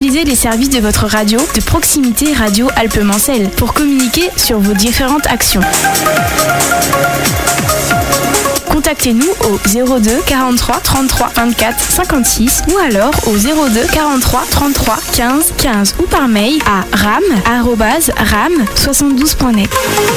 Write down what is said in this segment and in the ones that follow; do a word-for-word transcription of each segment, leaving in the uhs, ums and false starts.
Utilisez les services de votre radio de proximité Radio Alpes-Mancelles pour communiquer sur vos différentes actions. Contactez-nous au zéro deux quarante-trois trente-trois vingt-quatre cinquante-six ou alors au zéro deux quarante-trois trente-trois quinze quinze ou par mail à ram arobase ram soixante-douze point net.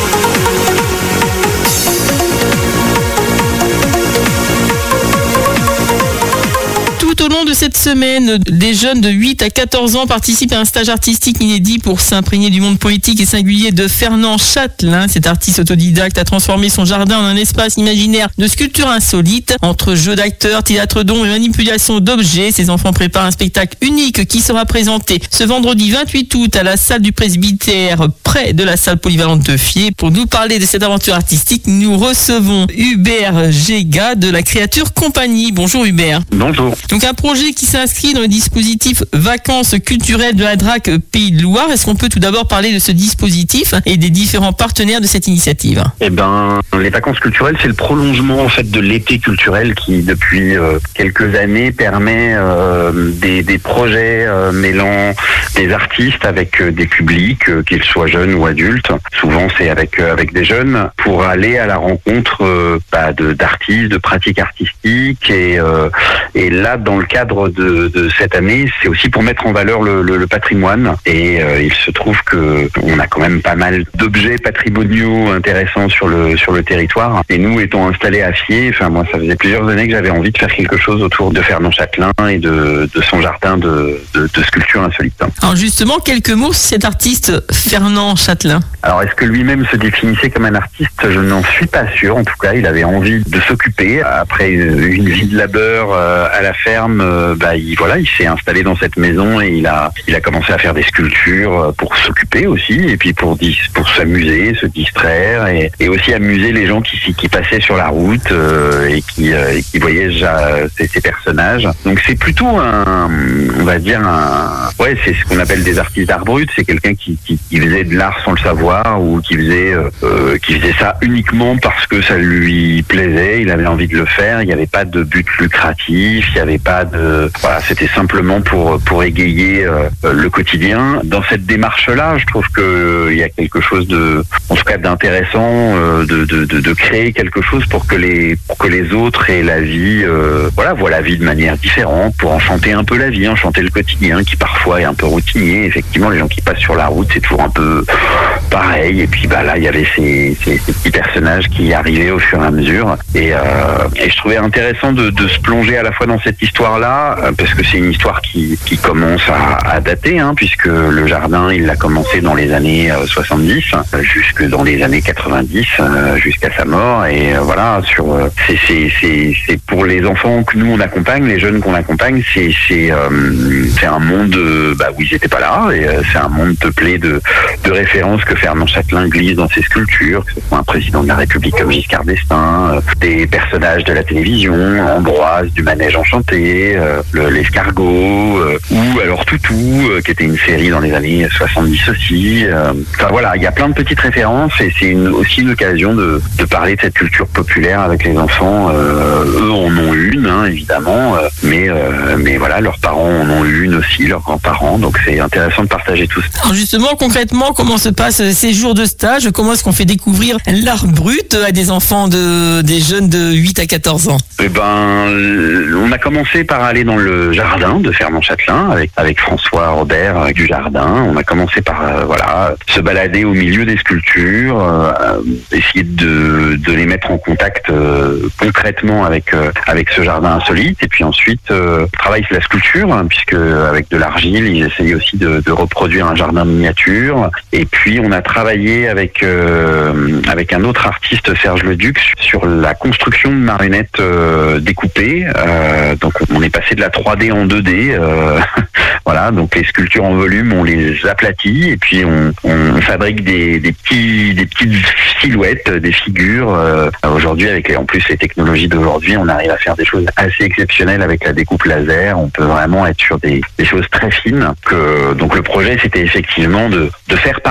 Tout au long de cette semaine, des jeunes de huit à quatorze ans participent à un stage artistique inédit pour s'imprégner du monde poétique et singulier de Fernand Chatelain. Cet artiste autodidacte a transformé son jardin en un espace imaginaire de sculpture insolite. Entre jeux d'acteurs, théâtre d'ombre et manipulation d'objets, ces enfants préparent un spectacle unique qui sera présenté ce vendredi vingt-huit août à la salle du presbytère près de la salle polyvalente de Fier. Pour nous parler de cette aventure artistique, nous recevons Hubert Géga de la Créature Compagnie. Bonjour Hubert. Bonjour. Donc un projet qui s'inscrit dans le dispositif Vacances culturelles de la D R A C Pays de Loire. Est-ce qu'on peut tout d'abord parler de ce dispositif et des différents partenaires de cette initiative? Eh ben, les vacances culturelles, c'est le prolongement en fait de l'été culturel qui, depuis euh, quelques années, permet euh, des, des projets euh, mêlant des artistes avec euh, des publics, euh, qu'ils soient jeunes ou adultes. Souvent, c'est avec euh, avec des jeunes pour aller à la rencontre euh, bah, de, d'artistes, de pratiques artistiques et euh, et là, dans le cadre de, de cette année, c'est aussi pour mettre en valeur le, le, le patrimoine. Et euh, il se trouve que on a quand même pas mal d'objets patrimoniaux intéressants sur le sur le territoire. Et nous, étant installés à Fier, enfin moi, ça faisait plusieurs années que j'avais envie de faire quelque chose autour de Fernand Chatelain et de, de son jardin de, de, de sculpture insolite. Alors justement, quelques mots sur cet artiste Fernand Chatelain. Alors, est-ce que lui-même se définissait comme un artiste? Je n'en suis pas sûr. En tout cas, il avait envie de s'occuper. Après une, une vie de labeur euh, à la ferme, euh, bah, il, voilà, il s'est installé dans cette maison et il a, il a commencé à faire des sculptures pour s'occuper aussi, et puis pour, dis, pour s'amuser, se distraire, et, et aussi amuser les gens qui, qui passaient sur la route euh, et qui, euh, qui voyaient euh, ces, ces personnages. Donc c'est plutôt un, on va dire un, ouais, c'est ce qu'on appelle des artistes d'art brut. C'est quelqu'un qui, qui, qui faisait de l'art sans le savoir, ou qui faisait, euh, qui faisait ça uniquement parce que ça lui plaisait, il avait envie de le faire, il n'y avait pas de but lucratif, il n'y avait pas de... Voilà, c'était simplement pour, pour égayer euh, le quotidien. Dans cette démarche-là, je trouve qu'il euh, y a quelque chose de, en tout cas d'intéressant, euh, de, de, de, de créer quelque chose pour que les, pour que les autres aient la vie, euh, voilà, voient la vie de manière différente, pour enchanter un peu la vie, enchanter le quotidien qui parfois est un peu routinier. Effectivement, les gens qui passent sur la route, c'est toujours un peu pareil. Et puis bah là, il y avait ces, ces, ces petits personnages qui arrivaient au fur et à mesure. Et, euh, et je trouvais intéressant de, de se plonger à la fois dans cette histoire-là, parce que c'est une histoire qui, qui commence à, à dater, hein, puisque le jardin, il a commencé dans les années soixante-dix, jusque dans les années quatre-vingt-dix, euh, jusqu'à sa mort. Et euh, voilà, sur euh, c'est, c'est, c'est, c'est pour les enfants que nous on accompagne, les jeunes qu'on accompagne, c'est, c'est, euh, c'est un monde euh, bah, où ils n'étaient pas là, et euh, c'est un monde peuplé de, de références que Fernand Chatelain glisse dans ses sculptures, que ce soit un président de la République comme Giscard d'Estaing, euh, des personnages de la télévision, Ambroise du Manège Enchanté, euh, le, l'escargot, euh, ou alors Toutou, euh, qui était une série dans les années soixante-dix aussi. Euh, enfin voilà, il y a plein de petites références, et c'est une, aussi une occasion de, de parler de cette culture populaire avec les enfants. Euh, eux en ont une, hein, évidemment, euh, mais, euh, mais voilà, leurs parents en ont une aussi, leurs grands-parents, donc c'est intéressant de partager tout ça. Alors justement, concrètement, comment se passent ces jours de stage? Comment est-ce qu'on fait découvrir l'art brut à des enfants, de, des jeunes de huit à quatorze ans? Eh ben, on a commencé par aller dans le jardin de Fernand Chatelain avec, avec François Robert euh, du jardin. On a commencé par euh, voilà, se balader au milieu des sculptures, euh, essayer de, de les mettre en contact euh, concrètement avec, euh, avec ce jardin insolite. Et puis ensuite, euh, travailler sur la sculpture, hein, puisque avec de l'argile, ils essayaient aussi de, de reproduire un jardin miniature. Et puis on a travaillé avec, euh, avec un autre artiste, Serge Leduc, sur la construction de marionnettes euh, découpées. Euh, donc on est passé de la trois D en deux D. Euh, voilà, donc les sculptures en volume, on les aplatit et puis on, on fabrique des, des, petits, des petites silhouettes, des figures. Euh, aujourd'hui, avec en plus les technologies d'aujourd'hui, on arrive à faire des choses assez exceptionnelles avec la découpe laser. On peut vraiment être sur des, des choses très fines. Que, donc le projet, c'était effectivement de, de faire parler ces sculptures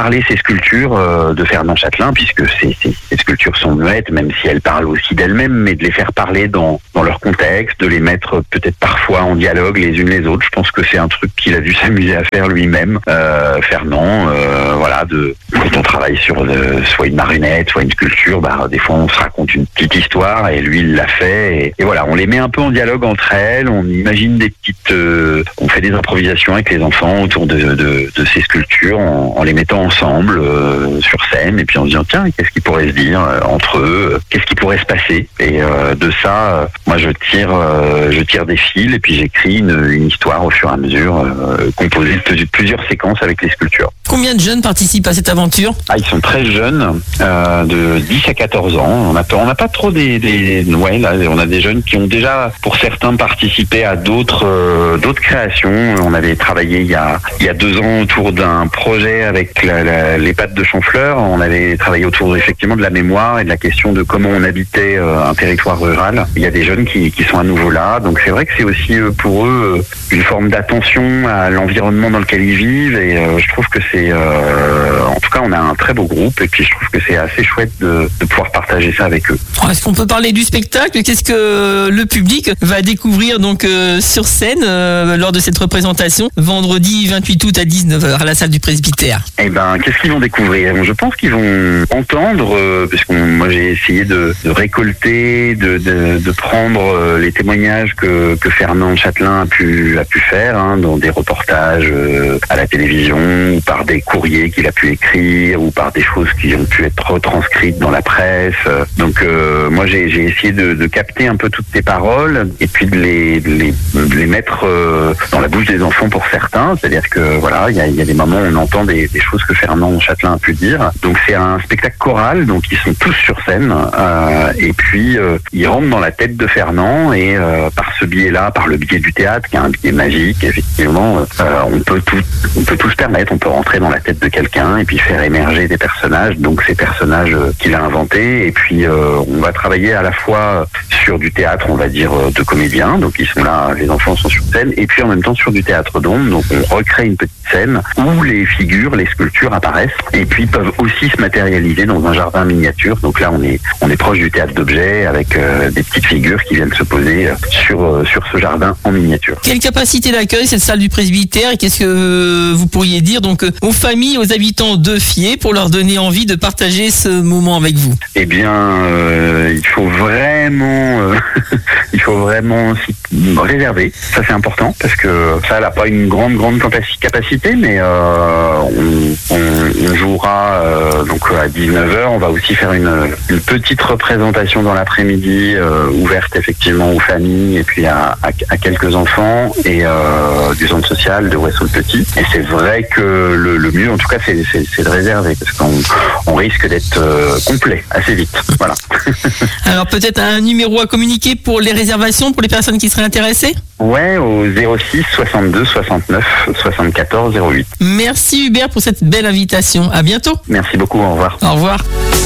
sculptures euh, de Fernand Chatelain, puisque ces, ces, ces sculptures sont muettes, même si elles parlent aussi d'elles-mêmes, mais de les faire parler dans, dans leur contexte, de les mettre peut-être parfois en dialogue les unes les autres. Je pense que c'est un truc qu'il a dû s'amuser à faire lui-même, euh, Fernand. Euh, voilà, de, quand on travaille sur de, soit une marionnette, soit une sculpture, bah, des fois on se raconte une petite histoire et lui il l'a fait. Et, et voilà, on les met un peu en dialogue entre elles, on imagine des petites... Euh, on fait des improvisations avec les enfants autour de, de, de ces sculptures en, en les mettant ensemble euh, sur scène et puis en se disant tiens, qu'est-ce qui pourrait se dire euh, entre eux, qu'est-ce qui pourrait se passer. Et euh, de ça, euh, moi je tire, euh, je tire des fils et puis j'écris une, une histoire au fur et à mesure euh, composée de plusieurs séquences avec les sculptures. Combien de jeunes participent à cette aventure ? Ah, ils sont très jeunes, euh, de dix à quatorze ans. On n'a on n'a pas trop des, des, ouais, là, on a des jeunes qui ont déjà, pour certains, participé à d'autres, euh, d'autres créations. On avait travaillé il y a, il y a deux ans autour d'un projet avec la, la, les pâtes de Chanfleur. On avait travaillé autour effectivement de la mémoire et de la question de comment on habitait euh, un territoire rural. Il y a des jeunes qui, qui sont à nouveau là. Donc c'est vrai que c'est aussi euh, pour eux euh, une forme d'attention à l'environnement dans lequel ils vivent. Et euh, je trouve que c'est, euh, en tout cas, on a un très beau groupe. Et puis je trouve que c'est assez chouette de, de pouvoir partager ça avec eux. Est-ce qu'on peut parler du spectacle ? Qu'est-ce que le public va découvrir donc euh, sur scène euh, lors de cette représentation vendredi vingt-huit août à dix-neuf heures à la salle du Presbytère ? Eh ben, qu'est-ce qu'ils vont découvrir ? Je pense qu'ils vont entendre, euh, parce que moi j'ai essayé de, de récolter, de, de, de prendre euh, les témoignages que, que Fernand Chatelain a pu, a pu faire hein, dans des reportages euh, à la télévision, ou par des courriers qu'il a pu écrire, ou par des choses qui ont pu être retranscrites dans la presse. Donc euh, moi j'ai, j'ai essayé de, de capter un peu toutes ces paroles et puis de les, de les, de les mettre euh, dans la bouche des enfants pour certains. C'est-à-dire que voilà, il y a, y a des moments où on entend des, des choses que Fernand Chatelain a pu dire. Donc c'est un spectacle choral, donc ils sont tous sur scène euh, et puis euh, ils rentrent dans la tête de Fernand et euh, par ce biais-là, par le biais du théâtre, qui est un biais magique, effectivement, euh, on peut tout, on peut tout se permettre. On peut rentrer dans la tête de quelqu'un et puis faire émerger des personnages. Donc ces personnages euh, qu'il a inventés et puis euh, on va travailler à la fois sur du théâtre, on va dire, de comédiens, donc ils sont là, les enfants sont sur scène, et puis en même temps sur du théâtre d'ombre, donc on recrée une petite scène où les figures, les sculptures apparaissent, et puis peuvent aussi se matérialiser dans un jardin miniature. Donc là on est on est proche du théâtre d'objets avec euh, des petites figures qui viennent se poser sur euh, sur ce jardin en miniature. Quelle capacité d'accueil cette salle du Presbytère, et qu'est-ce que vous pourriez dire donc aux familles, aux habitants de Fier pour leur donner envie de partager ce moment avec vous ? Eh bien, euh, il faut vraiment, euh, il faut vraiment s'y réserver. Ça c'est important parce que ça n'a pas une grande grande capacité, mais euh, on, on, on jouera euh, donc à dix-neuf heures. On va aussi faire une, une petite représentation dans l'après-midi euh, ouverte effectivement aux familles et puis à, à, à quelques enfants et euh, du centre social de Ouessant-le-Petit. Et c'est vrai que le, le mieux, en tout cas, c'est, c'est, c'est de réserver parce qu'on on risque d'être euh, complet assez vite. Voilà. Alors peut-être un numéro à communiquer pour les réservations, pour les personnes qui seraient intéressées ? Ouais, au zéro six soixante-deux soixante-neuf soixante-quatorze zéro huit. Merci Hubert pour cette belle invitation. À bientôt. Merci beaucoup, au revoir. Au revoir.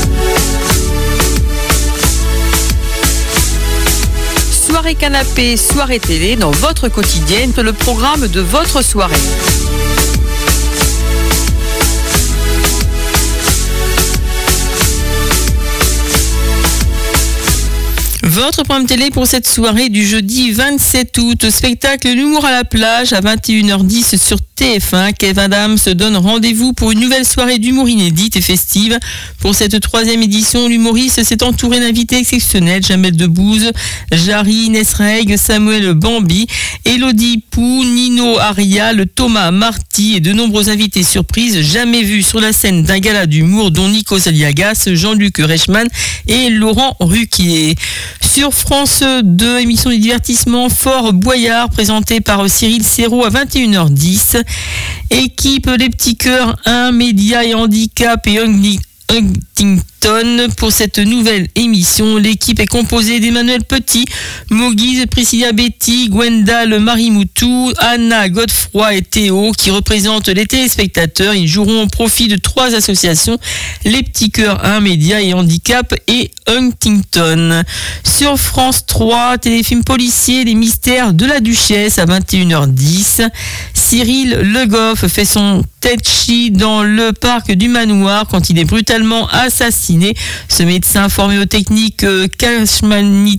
Soirée canapé, soirée télé, dans votre quotidienne, le programme de votre soirée. Votre programme télé pour cette soirée du jeudi vingt-sept août. Spectacle L'humour à la plage à vingt et une heures dix sur T F un. Kev Adams se donne rendez-vous pour une nouvelle soirée d'humour inédite et festive. Pour cette troisième édition, l'humoriste s'est entouré d'invités exceptionnels. Jamel Debbouze, Jarry Nesreg, Samuel Bambi, Elodie Pou, Nino Arial, Thomas Marty et de nombreux invités surprises jamais vus sur la scène d'un gala d'humour dont Nikos Aliagas, Jean-Luc Reichmann et Laurent Ruquier. Sur France deux, émission de divertissement Fort Boyard, présentée par Cyril Serrault à vingt et une heures dix. Équipe Les Petits Cœurs un, Médias et Handicap et Ugly, Ugly Huntington. Pour cette nouvelle émission, l'équipe est composée d'Emmanuel Petit, Moguise, Priscilla Betty, Gwendal Marimoutou, Anna Godefroy et Théo qui représentent les téléspectateurs. Ils joueront au profit de trois associations, Les Petits Cœurs, un média et handicap et Huntington. Sur France trois, téléfilm policier Les Mystères de la Duchesse à vingt et une heures dix. Cyril Le Goff fait son tetchi dans le parc du manoir quand il est brutalement assassiné. Ce médecin formé aux techniques euh, Kashmani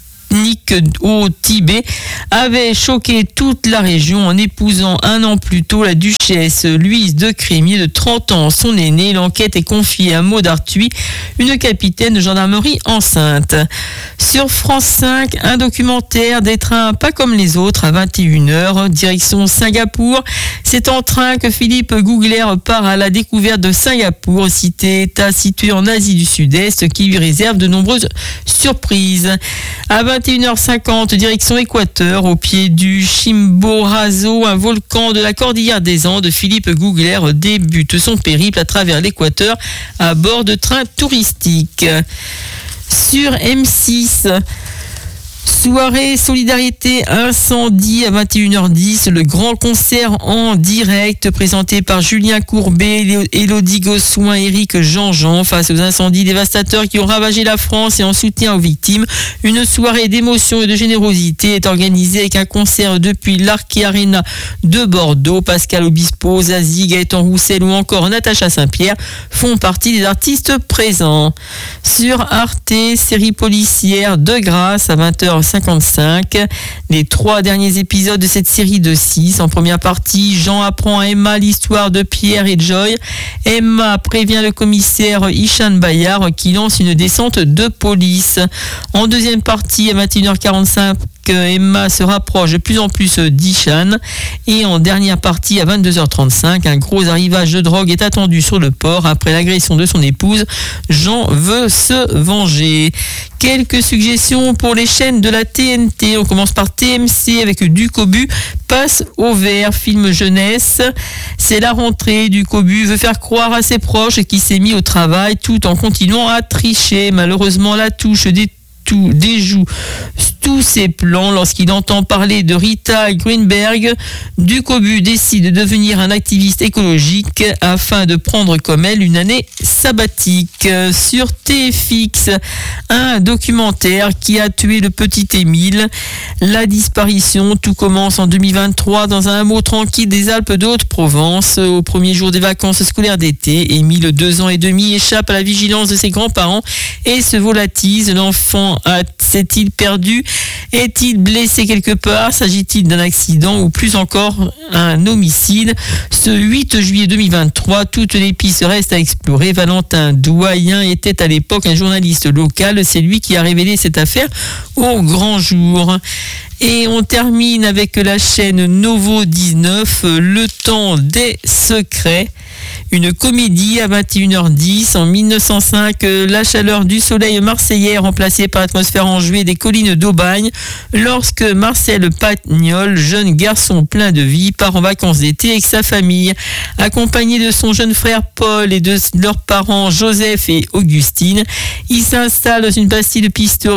au Tibet avait choqué toute la région en épousant un an plus tôt la duchesse Louise de Crémier de trente ans. Son aînée, l'enquête est confiée à Maud Arthuis, une capitaine de gendarmerie enceinte. Sur France cinq, un documentaire des trains pas comme les autres à vingt et une heures, direction Singapour. C'est en train que Philippe Googler part à la découverte de Singapour, cité-État situé en Asie du Sud-Est qui lui réserve de nombreuses surprises. À vingt et une heures cinquante, direction Équateur, au pied du Chimborazo, un volcan de la Cordillère des Andes. Philippe Googler débute son périple à travers l'Équateur à bord de trains touristiques. Sur M six, soirée Solidarité Incendie à vingt et une heures dix, le grand concert en direct présenté par Julien Courbet, Élodie Gossuin, Éric Jean-Jean face aux incendies dévastateurs qui ont ravagé la France et en soutien aux victimes. Une soirée d'émotion et de générosité est organisée avec un concert depuis l'Arc Arena de Bordeaux. Pascal Obispo, Zazie, Gaëtan Roussel ou encore Natacha Saint-Pierre font partie des artistes présents. Sur Arte, série policière de grâce à vingt heures cinquante-cinq. Les trois derniers épisodes de cette série de six. En première partie, Jean apprend à Emma l'histoire de Pierre et Joy. Emma prévient le commissaire Ishan Bayard qui lance une descente de police. En deuxième partie, à vingt et une heures quarante-cinq, Emma se rapproche de plus en plus d'Ishan. Et en dernière partie, à vingt-deux heures trente-cinq, un gros arrivage de drogue est attendu sur le port. Après l'agression de son épouse, Jean veut se venger. Quelques suggestions pour les chaînes de la T N T. On commence par T M C avec Ducobu passe au vert, film jeunesse. C'est la rentrée. Ducobu veut faire croire à ses proches qu'il s'est mis au travail tout en continuant à tricher. Malheureusement, la touche des tout déjoue tous ses plans lorsqu'il entend parler de Rita Greenberg. Ducobu décide de devenir un activiste écologique afin de prendre comme elle une année sabbatique. Sur T F X, un documentaire qui a tué le petit Émile. La disparition, tout commence en deux mille vingt-trois dans un hameau tranquille des Alpes de Haute-Provence. Au premier jour des vacances scolaires d'été, Émile, deux ans et demi, échappe à la vigilance de ses grands-parents et se volatise. L'enfant a, s'est-il perdu? Est-il blessé quelque part? S'agit-il d'un accident ou plus encore un homicide? Ce huit juillet deux mille vingt-trois, toutes les pistes restent à explorer. Valentin Doyen était à l'époque un journaliste local. C'est lui qui a révélé cette affaire au grand jour. Et on termine avec la chaîne Novo dix-neuf, Le Temps des Secrets. Une comédie à vingt et une heures dix. En mille neuf cent cinq, la chaleur du soleil marseillais est remplacée par l'atmosphère enjouée des collines d'Aubagne lorsque Marcel Pagnol, jeune garçon plein de vie, part en vacances d'été avec sa famille. Accompagné de son jeune frère Paul et de leurs parents Joseph et Augustine, il s'installe dans une bastide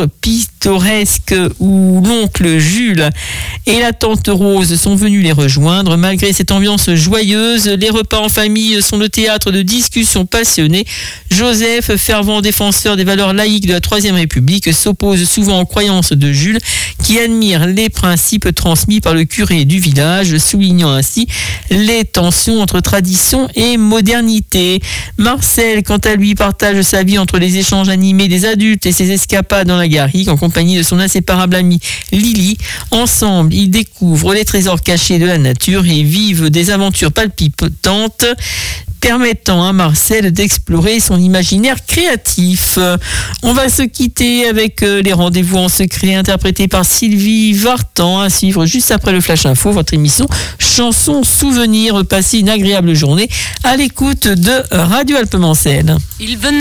pittoresque où l'oncle Jules et la tante Rose sont venus les rejoindre. Malgré cette ambiance joyeuse, les repas en famille sont le théâtre de discussions passionnées. Joseph, fervent défenseur des valeurs laïques de la Troisième République, s'oppose souvent aux croyances de Jules, qui admire les principes transmis par le curé du village, soulignant ainsi les tensions entre tradition et modernité. Marcel, quant à lui, partage sa vie entre les échanges animés des adultes et ses escapades dans la garrigue en compagnie de son inséparable amie Lily. Ensemble, ils découvrent les trésors cachés de la nature et vivent des aventures palpitantes, permettant à Marcel d'explorer son imaginaire créatif. On va se quitter avec les rendez-vous en secret interprétés par Sylvie Vartan, à suivre juste après le Flash Info, votre émission Chansons Souvenirs. Passez une agréable journée à l'écoute de Radio Alpes-Mancel.